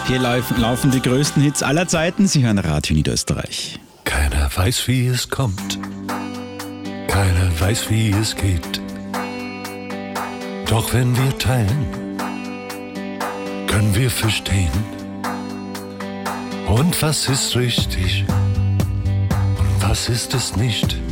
Hier laufen die größten Hits aller Zeiten. Sie hören Radio Niederösterreich. Keiner weiß, wie es kommt. Keiner weiß, wie es geht. Doch wenn wir teilen, können wir verstehen. Und was ist richtig und was ist es nicht?